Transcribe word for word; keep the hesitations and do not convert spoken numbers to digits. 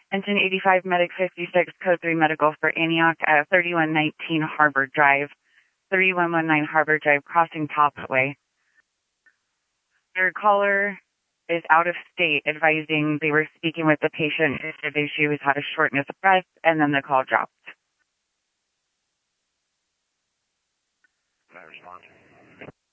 Engine eighty-five, Medic fifty-six, Code three Medical for Antioch at thirty-one nineteen Harbor Drive, thirty-one nineteen Harbor Drive, crossing Topway. Your caller is out of state, advising they were speaking with the patient. The issue was had a shortness of breath, and then the call dropped.